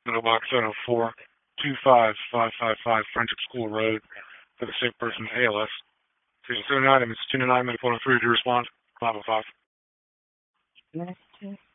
Middle box 704-25555 Friendship School Road for the sick person's ALS. Station 79, Mr. 299, medical 103 to respond. 505.